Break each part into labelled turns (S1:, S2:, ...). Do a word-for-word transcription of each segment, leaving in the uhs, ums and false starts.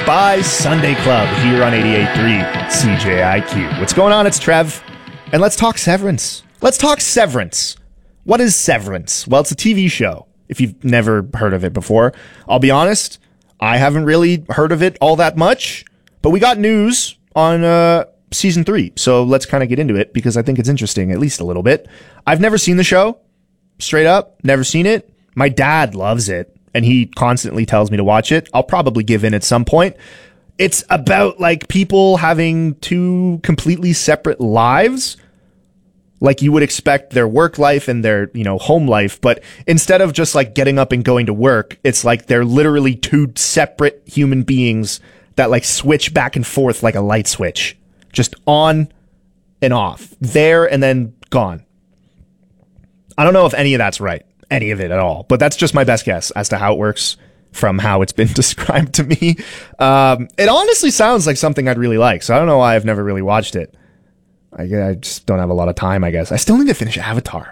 S1: by Sunday Club here on eighty-eight point three C J I Q. What's going on? It's Trev, and let's talk Severance. Let's talk Severance. What is Severance? Well, it's a T V show. If you've never heard of it before, I'll be honest, I haven't really heard of it all that much, but we got news on uh, season three, so let's kind of get into it because I think it's interesting, at least a little bit. I've never seen the show, straight up, never seen it. My dad loves it, and he constantly tells me to watch it. I'll probably give in at some point. It's about like people having two completely separate lives, like you would expect their work life and their, you know, home life. But instead of just like getting up and going to work, it's like they're literally two separate human beings that like switch back and forth like a light switch, just on and off, there and then gone. I don't know if any of that's right. Any of it at all, but that's just my best guess as to how it works from how it's been described to me. Um, it honestly sounds like something I'd really like, so I don't know why I've never really watched it. I, I just don't have a lot of time, I guess. I still need to finish Avatar.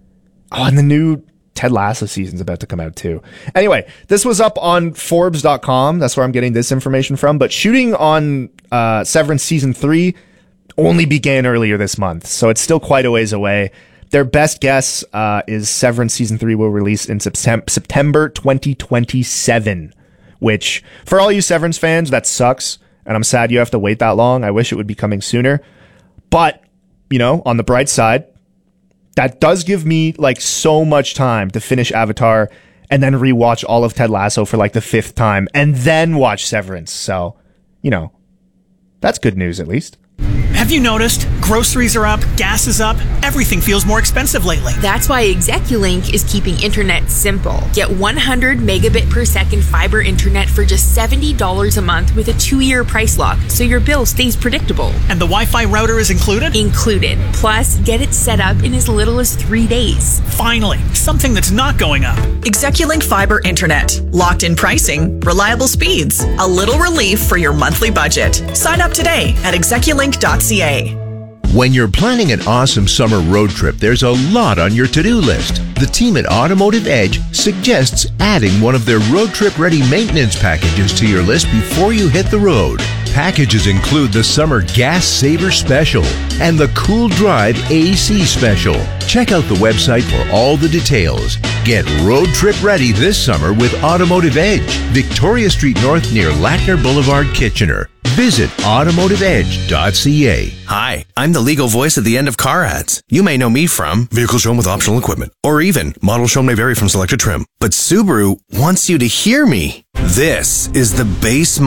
S1: Oh, and the new Ted Lasso season's about to come out too. Anyway, this was up on Forbes dot com. That's where I'm getting this information from, but shooting on uh, Severance season three only began earlier this month, so it's still quite a ways away. Their best guess uh, is Severance Season three will release in September twenty twenty-seven, which, for all you Severance fans, that sucks, and I'm sad you have to wait that long. I wish it would be coming sooner. But, you know, on the bright side, that does give me, like, so much time to finish Avatar and then rewatch all of Ted Lasso for, like, the fifth time and then watch Severance. So, you know, that's good news, at least.
S2: Have you noticed? Groceries are up, gas is up, everything feels more expensive lately.
S3: That's why Execulink is keeping internet simple. Get one hundred megabit per second fiber internet for just seventy dollars a month with a two-year price lock, so your bill stays predictable.
S2: And the Wi-Fi router is included?
S3: Included. Plus, get it set up in as little as three days.
S2: Finally, something that's not going up.
S4: Execulink Fiber Internet. Locked-in pricing, reliable speeds, a little relief for your monthly budget. Sign up today at execulink dot c a.
S5: When you're planning an awesome summer road trip, there's a lot on your to-do list. The team at Automotive Edge suggests adding one of their road trip ready maintenance packages to your list before you hit the road. Packages include the Summer Gas Saver Special and the Cool Drive A C Special. Check out the website for all the details. Get road trip ready this summer with Automotive Edge, Victoria Street North near Lackner Boulevard, Kitchener. Visit automotive edge dot c a.
S6: Hi, I'm the legal voice at the end of car ads. You may know me from vehicles shown with optional equipment, or even models shown may vary from selected trim. But Subaru wants you to hear me. This is the base